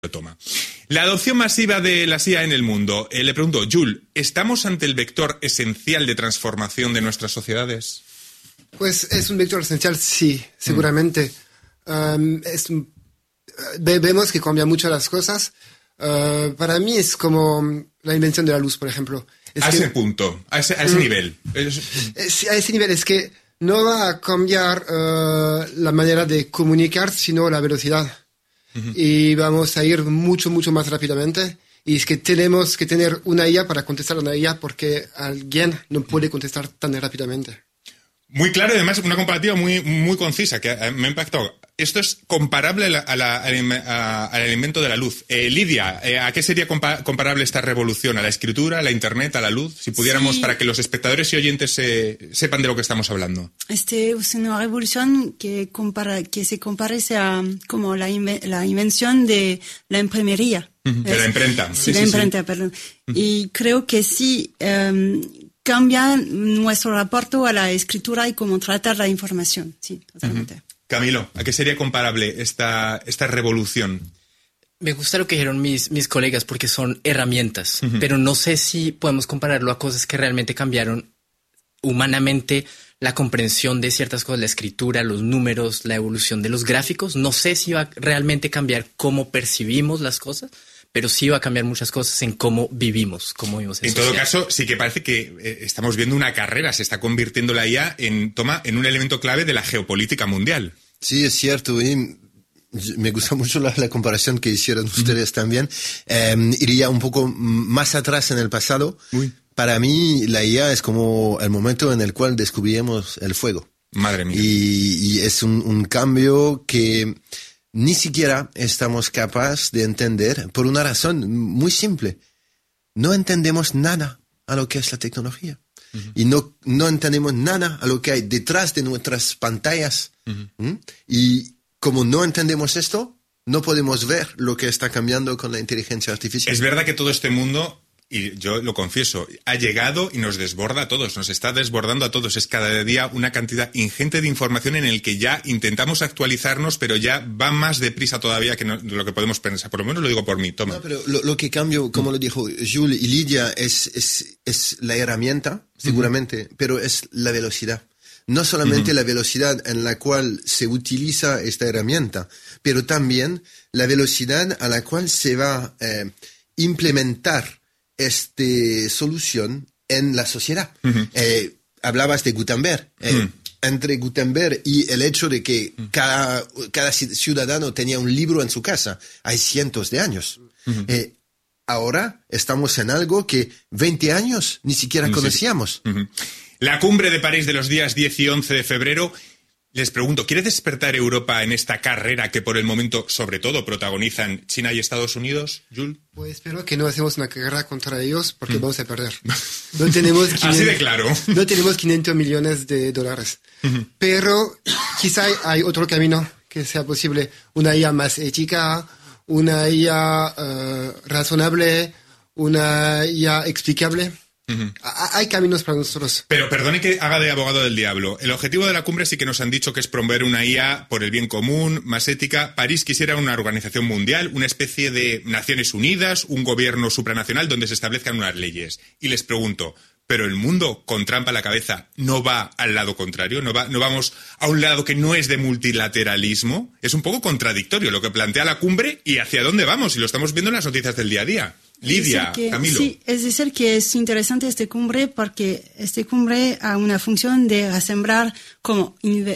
toma. La adopción masiva de la IA en el mundo. Le pregunto, Jules, ¿estamos ante el vector esencial de transformación de nuestras sociedades? Pues es un vector esencial, sí, seguramente. Vemos que cambia mucho las cosas. Para mí es como la invención de la luz, por ejemplo. A ese punto, a ese nivel. A ese nivel es que no va a cambiar la manera de comunicar, sino la velocidad. Y vamos a ir mucho más rápidamente. Y es que tenemos que tener una IA para contestar a una IA porque alguien no puede contestar tan rápidamente. Muy claro y además una comparativa muy concisa que me ha impactado. Esto es comparable al invento de la luz. Lidia, ¿a qué sería comparable esta revolución? ¿A la escritura, a la internet, a la luz? Si pudiéramos, para que los espectadores y oyentes sepan de lo que estamos hablando. Es una revolución que se parece a como la invención de la imprimería. De la imprenta. Sí, la imprenta, perdón. Y creo que sí cambia nuestro rapport a la escritura y cómo tratar la información. Sí, totalmente. Camilo, ¿a qué sería comparable esta revolución? Me gusta lo que dijeron mis colegas porque son herramientas, pero no sé si podemos compararlo a cosas que realmente cambiaron humanamente la comprensión de ciertas cosas, la escritura, los números, la evolución de los gráficos. No sé si va a realmente cambiar cómo percibimos las cosas, pero sí va a cambiar muchas cosas en cómo vivimos en todo caso, sí que parece que estamos viendo una carrera, se está convirtiendo la IA en un elemento clave de la geopolítica mundial. Sí, es cierto, y me gusta mucho la comparación que hicieron ustedes también. Iría un poco más atrás en el pasado. Para mí, la IA es como el momento en el cual descubrimos el fuego. Madre mía. Y es un cambio que ni siquiera estamos capaces de entender por una razón muy simple. No entendemos nada a lo que es la tecnología. Y no entendemos nada a lo que hay detrás de nuestras pantallas. Y como no entendemos esto, no podemos ver lo que está cambiando con la inteligencia artificial. Es verdad que todo este mundo, y yo lo confieso, ha llegado y nos desborda a todos, nos está desbordando a todos. Es cada día una cantidad ingente de información en el que ya intentamos actualizarnos, pero ya va más deprisa todavía que lo que podemos pensar. Por lo menos lo digo por mí, toma. No, pero lo que cambio, como lo dijo Jules y Lidia, es la herramienta, seguramente, pero es la velocidad. No solamente la velocidad en la cual se utiliza esta herramienta, pero también la velocidad a la cual se va a implementar esta solución en la sociedad. Hablabas de Gutenberg. Entre Gutenberg y el hecho de que cada ciudadano tenía un libro en su casa, hay cientos de años. Ahora estamos en algo que 20 años ni siquiera conocíamos. La cumbre de París de los días 10 y 11 de febrero. Les pregunto, ¿quiere despertar Europa en esta carrera que por el momento, sobre todo, protagonizan China y Estados Unidos, Jules? Pues espero que no hacemos una guerra contra ellos porque vamos a perder. No tenemos así de claro. No tenemos 500 millones de dólares. Pero quizá hay otro camino que sea posible. Una IA más ética, una IA razonable, una IA explicable. Hay caminos para nosotros. Pero perdone que haga de abogado del diablo. El objetivo de la cumbre sí que nos han dicho que es promover una IA por el bien común, más ética. París quisiera una organización mundial, una especie de Naciones Unidas, un gobierno supranacional donde se establezcan unas leyes. Y les pregunto, ¿pero el mundo con trampa a la cabeza no va al lado contrario? ¿No vamos a un lado que no es de multilateralismo? Es un poco contradictorio lo que plantea la cumbre y hacia dónde vamos. Y lo estamos viendo en las noticias del día a día. Lidia, Camilo. Sí, es decir que es interesante esta cumbre porque esta cumbre ha una función de asembrar como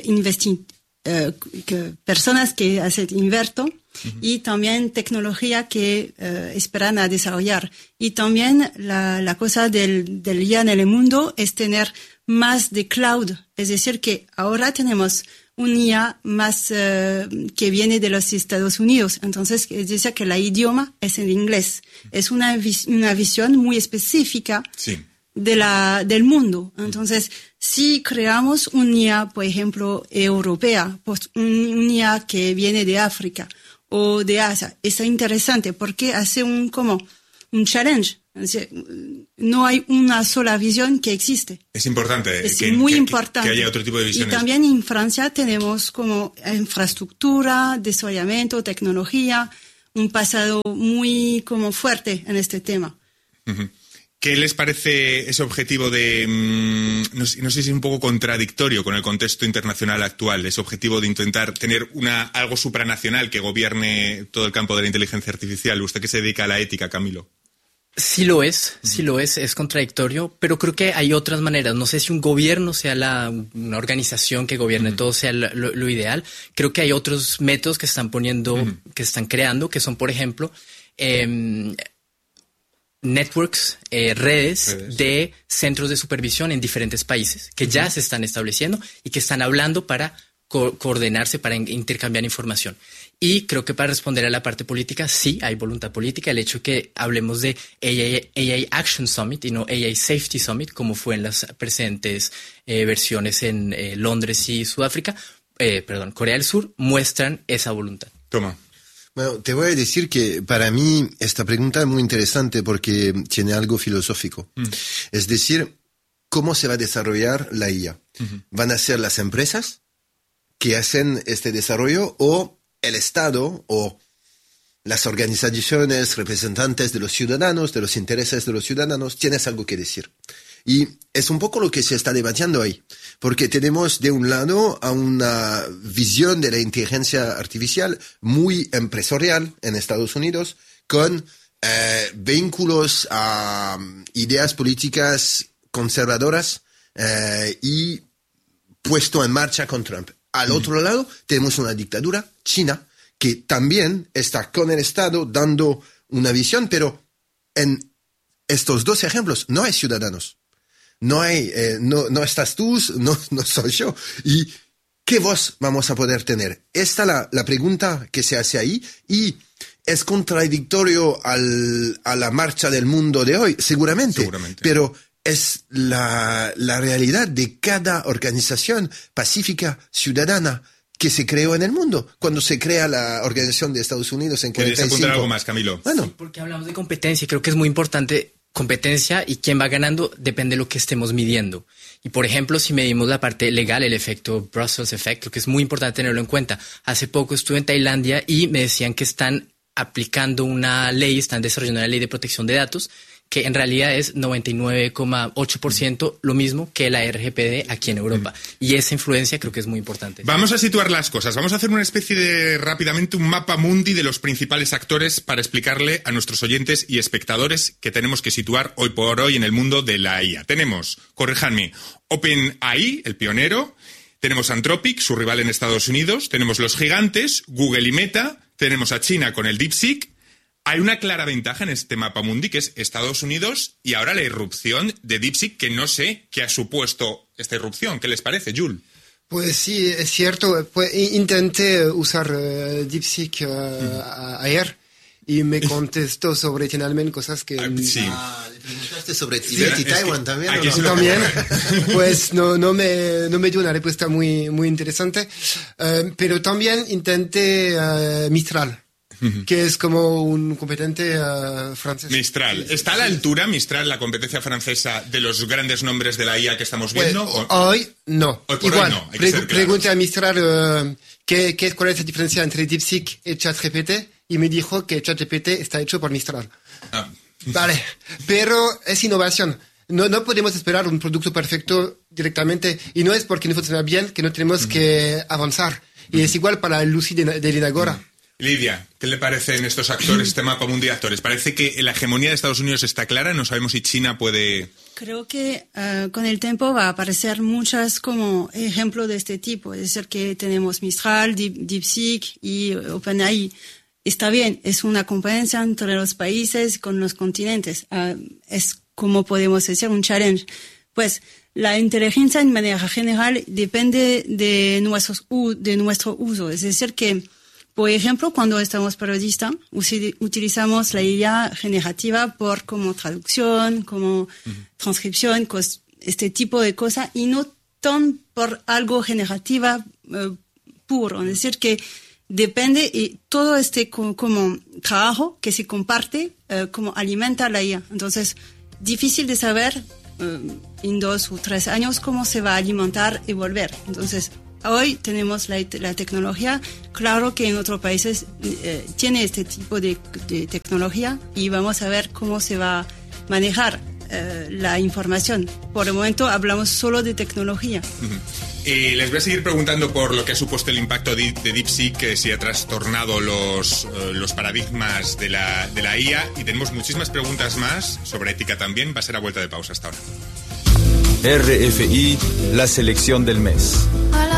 personas que hacen inverto y también tecnología que esperan a desarrollar. Y también la cosa del IA en el mundo es tener más de cloud. Es decir que ahora tenemos un IA más que viene de los Estados Unidos. Entonces, es decir que el idioma es el inglés. Es una visión muy específica del mundo. Entonces, si creamos un IA, por ejemplo, europea, pues un IA que viene de África o de Asia, es interesante porque hace un challenge. No hay una sola visión que existe. Es importante, es muy importante que haya otro tipo de visiones. Y también en Francia tenemos como infraestructura, desarrollamiento, tecnología, un pasado muy como fuerte en este tema. Uh-huh. ¿Qué les parece ese objetivo de, no sé si es un poco contradictorio con el contexto internacional actual, ese objetivo de intentar tener algo supranacional que gobierne todo el campo de la inteligencia artificial? ¿Usted que se dedica a la ética, Camilo? Sí lo es contradictorio, pero creo que hay otras maneras. No sé si un gobierno sea una organización que gobierne todo sea lo ideal. Creo que hay otros métodos que están poniendo, que están creando, que son, por ejemplo, networks, redes de centros de supervisión en diferentes países que ya se están estableciendo y que están hablando para coordinarse, para intercambiar información. Y creo que para responder a la parte política, sí hay voluntad política. El hecho que hablemos de AI Action Summit y no AI Safety Summit, como fue en las precedentes versiones en Londres y Sudáfrica, Corea del Sur, muestran esa voluntad. Toma. Bueno, te voy a decir que para mí esta pregunta es muy interesante porque tiene algo filosófico. Es decir, ¿cómo se va a desarrollar la IA? ¿Van a ser las empresas que hacen este desarrollo o el Estado o las organizaciones representantes de los ciudadanos, de los intereses de los ciudadanos? Tienes algo que decir. Y es un poco lo que se está debatiendo ahí, porque tenemos de un lado a una visión de la inteligencia artificial muy empresarial en Estados Unidos, con vínculos a ideas políticas conservadoras y puesto en marcha con Trump. Al otro lado tenemos una dictadura, China, que también está con el Estado dando una visión, pero en estos dos ejemplos no hay ciudadanos. No hay, no estás tú, no soy yo. ¿Y qué voz vamos a poder tener? Esta es la pregunta que se hace ahí, y es contradictorio a la marcha del mundo de hoy, seguramente. Pero es la realidad de cada organización pacífica ciudadana que se creó en el mundo. Cuando se crea la Organización de Estados Unidos en 45. ¿Quieres apuntar algo más, Camilo? Bueno, sí, porque hablamos de competencia y creo que es muy importante. Competencia y quién va ganando depende de lo que estemos midiendo. Y por ejemplo, si medimos la parte legal, el efecto Brussels Effect, creo que es muy importante tenerlo en cuenta. Hace poco estuve en Tailandia y me decían que están aplicando una ley, están desarrollando una ley de protección de datos que en realidad es 99,8% lo mismo que la RGPD aquí en Europa. Y esa influencia creo que es muy importante. Vamos a situar las cosas. Vamos a hacer una especie de, rápidamente, un mapa mundi de los principales actores para explicarle a nuestros oyentes y espectadores que tenemos que situar hoy por hoy en el mundo de la IA. Tenemos, corríjanme, OpenAI, el pionero. Tenemos Anthropic, su rival en Estados Unidos. Tenemos los gigantes, Google y Meta. Tenemos a China con el DeepSeek. Hay una clara ventaja en este mapa mundi, que es Estados Unidos y ahora la irrupción de DeepSeek, que no sé qué ha supuesto esta irrupción. ¿Qué les parece, Jules? Pues sí, es cierto. Pues intenté usar DeepSeek ayer y me contestó sobre Tiananmen cosas que... Sí. le preguntaste sobre Tibet y Taiwán también. Aquí ¿o no? También, pues no me dio una respuesta muy interesante. Pero también intenté Mistral, que es como un competente francés. Mistral. ¿Está a la altura, Mistral, la competencia francesa, de los grandes nombres de la IA que estamos viendo? Pues, hoy no. Hoy por igual, hoy no, hay que ser claros. Pregunté a Mistral cuál es la diferencia entre DeepSeek y ChatGPT, y me dijo que ChatGPT está hecho por Mistral. Vale, pero es innovación. No podemos esperar un producto perfecto directamente, y no es porque no funciona bien que no tenemos que avanzar. Y es igual para el Lucy de Linagora. Lidia, ¿qué le parecen estos actores, este mapa mundial de actores? Parece que la hegemonía de Estados Unidos está clara, no sabemos si China puede... Creo que con el tiempo va a aparecer muchas como ejemplos de este tipo. Es decir, que tenemos Mistral, DeepSeek y OpenAI. Está bien, es una competencia entre los países con los continentes. Es como podemos decir un challenge. Pues la inteligencia en manera general depende de nuestro uso. Es decir, que por ejemplo, cuando estamos periodistas, utilizamos la IA generativa como traducción, como transcripción, este tipo de cosas, y no tan por algo generativa puro. Es decir, que depende, y todo este como trabajo que se comparte, como alimenta la IA. Entonces, difícil de saber en 2 o 3 años cómo se va a alimentar y volver. Entonces, hoy tenemos la tecnología. Claro que en otros países tiene este tipo de tecnología y vamos a ver cómo se va a manejar la información. Por el momento hablamos solo de tecnología. Les voy a seguir preguntando por lo que ha supuesto el impacto de DeepSeek, que si ha trastornado los paradigmas de la IA, y tenemos muchísimas preguntas más sobre ética también. Va a ser a vuelta de pausa. Hasta ahora. RFI, la selección del mes.